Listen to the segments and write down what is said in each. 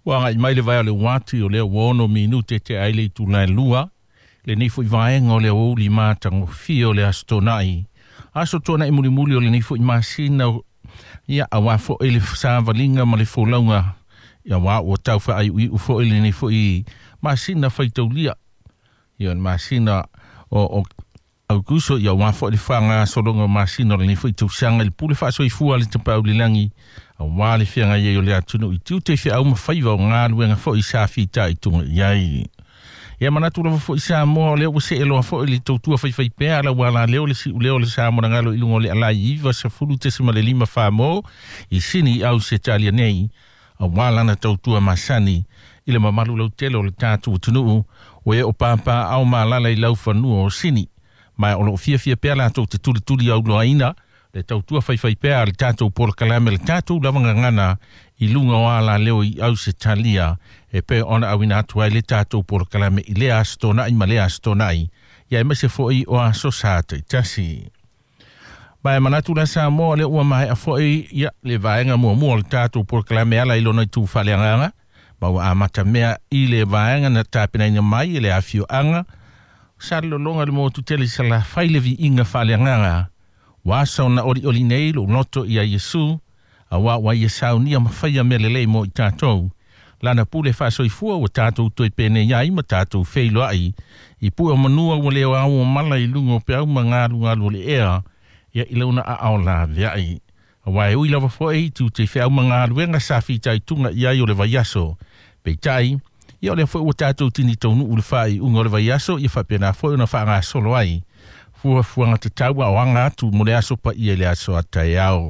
Wanga I mai le vai o le wati o le wono minute te ai le tūnai lua. Le nifu I vaenga o le o li mātango fio le astonai. Aso tōna I muli o le nifu I masina ia a wafo ele sāwalinga ma le fōlaunga. Ia wā o tauwha ai ui ufo ele nifu I masina whaitaulia. Ia masina o aukuso ia wafo ele whanga solonga masina o le nifu I tausanga le pule whaso I fua le tapau le langi. A wale whianga ia o le atunu I tūte whia au mawhaiva o ngā luenga fo I sāwhita I tunga iai. Ia manatu lawa fo I sā moa leo se eloa fo I le tautua whaiwhai pēa la wala leo le si uleo le sā mona ngalo ilungo le alai iwa sa fulu tesima le lima wha mo I sini I au se talia nei a wala na tautua masani I le mamalu lau telo le tātu tunu o e o pāpā au malala I lau whanua o sini mai o lo fia pēa la tau te tuli au loa ina le tautua whaiwhai pēa le tātou porokalame le tātou lavanga ngana I lunga o ala leo I au se talia e pe ona awina atu ai le tātou porokalame I le astonai ma le astonai ia e mese foi o aso sātai tasi. Mai manatu la sa mo le ua mai a foi ia le vaenga mua le tātou porokalame ala ilona I tū whaleanganga ma ua amata mea I le vaenga na tāpina ina mai le afio anga sa longa le mo tutele sa la whailevi inga whaleanganga wasa ona oli nei lo noto ia Yesu a wa Yesau ni am whaia melele mo I tātou lana pule whaso I fua o tātou toi pene iai ma tātou wheilo ai I pua manua o leo au o mala I lungo pe au ngalu le ea ia I launa a ao la leai a wai ui lawa fo tu te wheau ngalu e nga safi tai tunga iai o le vaiaso pe tai ia o le fo o tātou tini taunu ule whai unga o le vaiaso ia whapena fo na wha ngā solo ai fuanga te taua o anga atu mo le aso pa ia le aso atai au.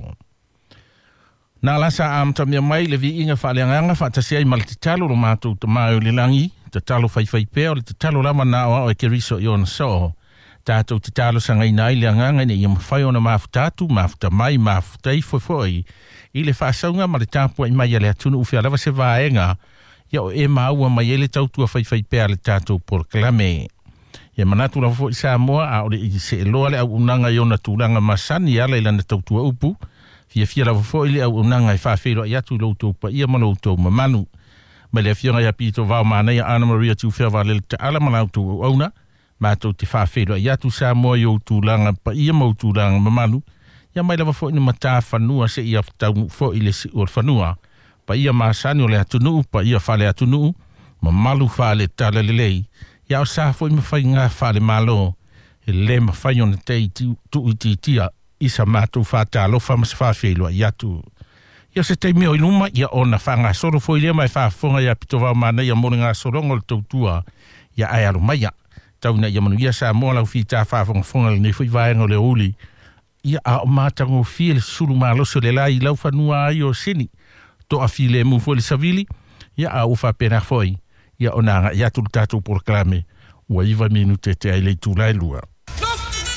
Nā lasa amta mea mai le vi inga whaaleanganga whaatasi ai mala te talo lo mātou te mai o le langi, te talo whaiwhai pēo, le te talo lama nā o e ke riso I ona so. Tātou te talo sanga I nai le anganga ne I mawhai ona mawhutatu, mawhuta mai, mawhutai foi. I le whaasaunga ma le tāpua I mai le atunu uwhia lawa se vaenga, ia o e maua mai ele tautua whaiwhai pēa le tātou porokalame. Ia manatu la fo I Samoa a ole I se eloa le au unanga I ona tūranga masani ala I lana tautua upu. Fia la fo ile au unanga I whawhero I atu loutou pa ia maloutou mamanu. Mai le fianga ia pito vau mana ia Ana Maria tu whiawa le te ala malautou auna. Mātou te whawhero I atu Samoa I o tūranga pa ia mau tūranga mamanu. Ia mai la fo ina mata whanua se ia tau fo ile si ur whanua. Pa ia masani o le atunu pa ia whale atunu. Mamalu whale tala lelei. Ia o sa fo ima whai ngā whale malo, e le ma whai ona tei tu I tia, isa mātou whātā lofa mas whawhelua I atu. Ia se tei meo I luma, ia ona wha ngā soro fo I lea mai whaafonga ia pito wau mana ia mone ngā sorongo le tautua, ia ai alo maia. Tauna ia manu ia sa moa lau whita whaafonga le nefui vaenga le uli. Ia a o mātango fie le suru māloso le lai lau whanua ai o sini. To a fi le mu fo le savili, ia a ufa pena foi. Ia onanga ia tu tātou porokalame ua iwa minute te ai le tūlai lua.